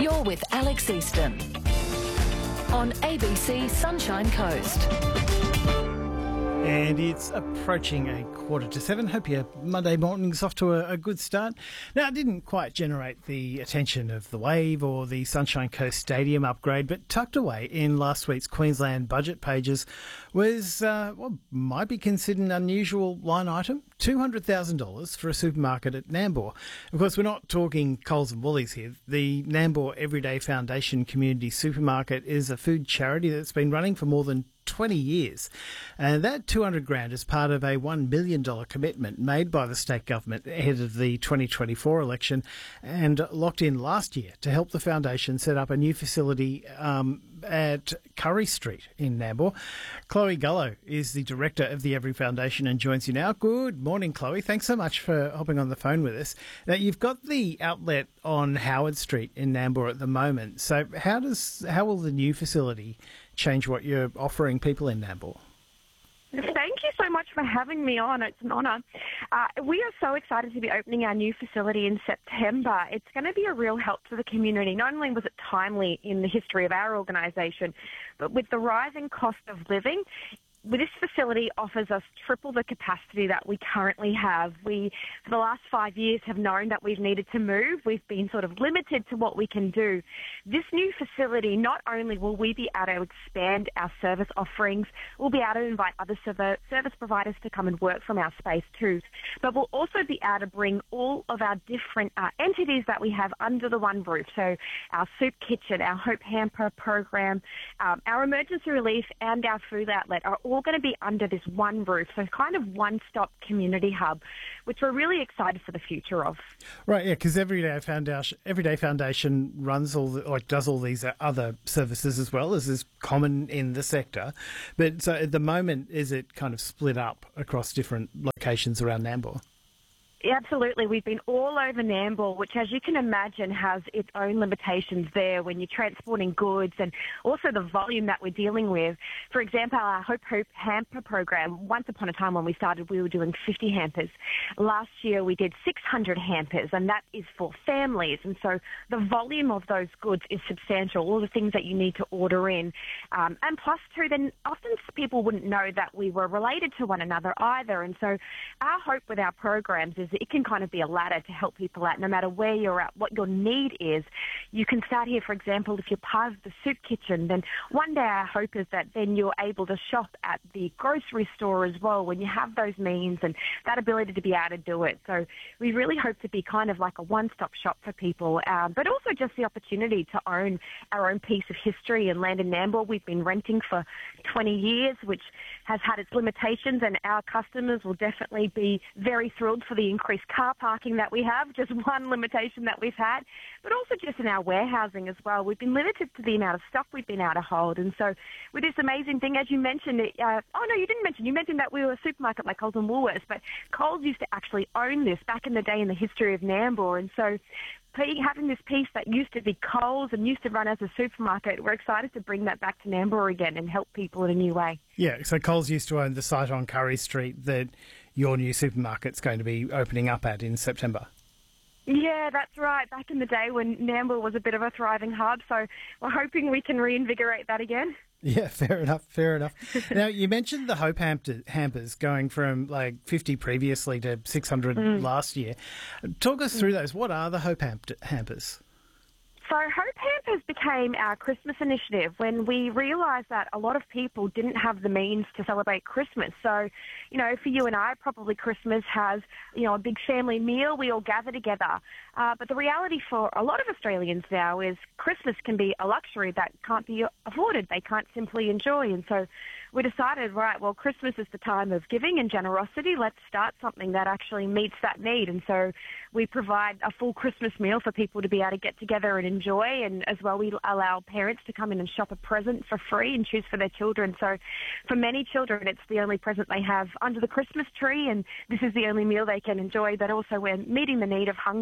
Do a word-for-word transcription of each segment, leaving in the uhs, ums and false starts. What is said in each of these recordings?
You're with Alex Easton on A B C Sunshine Coast. And it's approaching a quarter to seven. Hope your Monday morning's off to a, a good start. Now, it didn't quite generate the attention of the Wave or the Sunshine Coast Stadium upgrade, but tucked away in last week's Queensland budget pages was uh, what might be considered an unusual line item, two hundred thousand dollars for a supermarket at Nambour. Of course, we're not talking Coles and Woolies here. The Nambour Everyday Foundation Community Supermarket is a food charity that's been running for more than twenty years. And that two hundred grand is part of a one million dollars commitment made by the state government ahead of the twenty twenty-four election and locked in last year to help the foundation set up a new facility um, at Curry Street in Nambour. Chloe Gullo is the director of the Every Foundation and joins you now. Good morning, Chloe. Thanks so much for hopping on the phone with us. Now, you've got the outlet on Howard Street in Nambour at the moment. So how does how will the new facility change what you're offering people in Nambour? Thank you so much for having me on. It's an honour. Uh, we are so excited to be opening our new facility in September. It's going to be a real help to the community. Not only was it timely in the history of our organisation, but with the rising cost of living, this facility offers us triple the capacity that we currently have. We, for the last five years, have known that we've needed to move. We've been sort of limited to what we can do. This new facility, not only will we be able to expand our service offerings, we'll be able to invite other service providers to come and work from our space too, but we'll also be able to bring all of our different uh, entities that we have under the one roof. So our soup kitchen, our Hope Hamper program, um, our emergency relief and our food outlet are all all going to be under this one roof, so kind of one-stop community hub, which we're really excited for the future of. Right, yeah, because Everyday Foundation, Everyday Foundation runs all, the, like does all these other services as well, as is common in the sector. But so at the moment, is it kind of split up across different locations around Nambour? Absolutely. We've been all over Nambour, which, as you can imagine, has its own limitations there when you're transporting goods and also the volume that we're dealing with. For example, our Hope Hope Hamper program, once upon a time when we started, we were doing fifty hampers. Last year, we did six hundred hampers, and that is for families. And so the volume of those goods is substantial, all the things that you need to order in. Um, and plus, too, then often people wouldn't know that we were related to one another either. And so our hope with our programs is it can kind of be a ladder to help people out no matter where you're at, what your need is. You can start here, for example, if you're part of the soup kitchen, then one day our hope is that then you're able to shop at the grocery store as well when you have those means and that ability to be able to do it. So we really hope to be kind of like a one-stop shop for people, um, but also just the opportunity to own our own piece of history and land in Nambour. We've been renting for twenty years, which has had its limitations, and our customers will definitely be very thrilled for the increased car parking that we have, just one limitation that we've had, but also just in our warehousing as well. We've been limited to the amount of stuff we've been able to hold. And so with this amazing thing, as you mentioned, uh, oh no, you didn't mention, you mentioned that we were a supermarket like Coles and Woolworths, but Coles used to actually own this back in the day in the history of Nambour. And so having this piece that used to be Coles and used to run as a supermarket, we're excited to bring that back to Nambour again and help people in a new way. Yeah, so Coles used to own the site on Curry Street that your new supermarket's going to be opening up at in September. Yeah, that's right. Back in the day when Nambour was a bit of a thriving hub, so we're hoping we can reinvigorate that again. Yeah, fair enough, fair enough. Now, you mentioned the Hope Hamper, Hampers going from like fifty previously to six hundred mm. last year. Talk us through those. What are the Hope Hamper, Hampers? So Hope Hampers became our Christmas initiative when we realised that a lot of people didn't have the means to celebrate Christmas. So, you know, for you and I, probably Christmas has, you know, a big family meal. We all gather together. Uh, but the reality for a lot of Australians now is Christmas can be a luxury that can't be afforded. They can't simply enjoy. And so we decided, right, well, Christmas is the time of giving and generosity. Let's start something that actually meets that need. And so we provide a full Christmas meal for people to be able to get together and enjoy. And as well, we allow parents to come in and shop a present for free and choose for their children. So for many children, it's the only present they have under the Christmas tree, and this is the only meal they can enjoy. But also we're meeting the need of hunger too.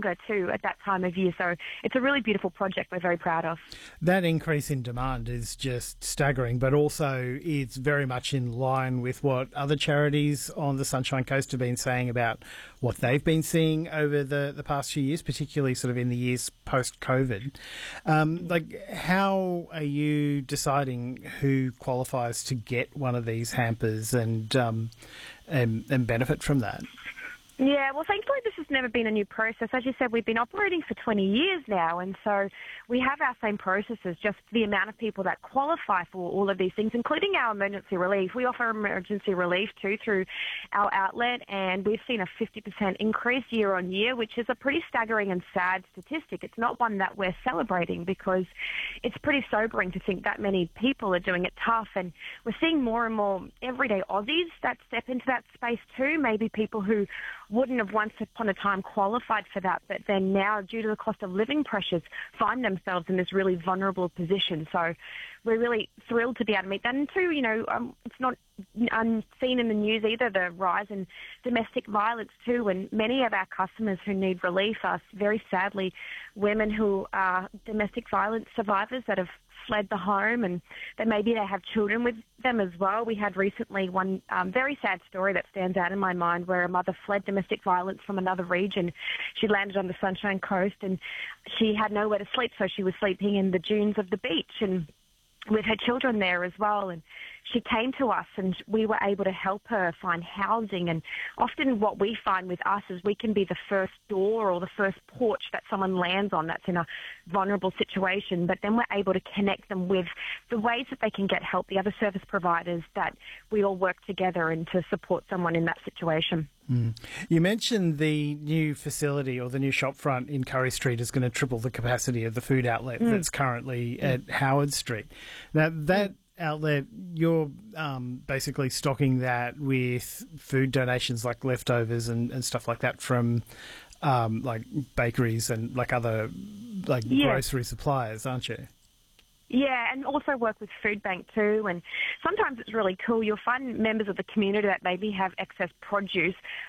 too at that time of year. So it's a really beautiful project we're very proud of. That increase in demand is just staggering, but also it's very much in line with what other charities on the Sunshine Coast have been saying about what they've been seeing over the, the past few years, particularly sort of in the years post-COVID. Um, like, how are you deciding who qualifies to get one of these hampers and um, and, and benefit from that? Yeah, well, thankfully this has never been a new process. As you said, we've been operating for twenty years now, and so we have our same processes, just the amount of people that qualify for all of these things, including our emergency relief. We offer emergency relief too through our outlet, and we've seen a fifty percent increase year on year, which is a pretty staggering and sad statistic. It's not one that we're celebrating because it's pretty sobering to think that many people are doing it tough, and we're seeing more and more everyday Aussies that step into that space too, maybe people who wouldn't have once upon a time qualified for that, but then now, due to the cost of living pressures, find themselves in this really vulnerable position. So we're really thrilled to be able to meet that. And two, you know, um, it's not unseen in the news either, the rise in domestic violence too, and many of our customers who need relief are very sadly women who are domestic violence survivors that have fled the home, and that maybe they have children with them as well. We had recently one um, very sad story that stands out in my mind where a mother fled domestic violence from another region. She landed on the Sunshine Coast and she had nowhere to sleep, so she was sleeping in the dunes of the beach and with her children there as well. And she came to us and we were able to help her find housing. And often what we find with us is we can be the first door or the first porch that someone lands on that's in a vulnerable situation, but then we're able to connect them with the ways that they can get help, the other service providers, that we all work together and to support someone in that situation. Mm. You mentioned the new facility or the new shopfront in Curry Street is going to triple the capacity of the food outlet mm. that's currently mm. at Howard Street. Now, that mm. outlet, you're um, basically stocking that with food donations like leftovers and, and stuff like that from um, like bakeries and like other like yeah. grocery suppliers, aren't you? Yeah, and also work with Food Bank too. And sometimes it's really cool. You'll find members of the community that maybe have excess produce